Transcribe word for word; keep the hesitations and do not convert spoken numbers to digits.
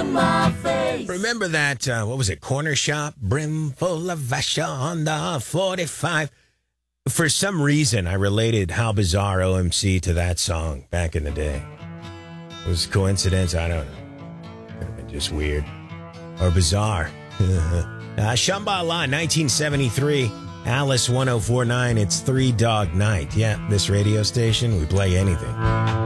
in my face. Remember that, uh, what was it, corner shop? Brim full of Vasha on the forty-five. For some reason, I related How Bizarre O M C to that song back in the day. It was coincidence? I don't know. Could have been just weird. Or bizarre. uh, Shambhala, nineteen seventy-three. Alice one oh four point nine. It's Three Dog Night. Yeah, this radio station, we play anything.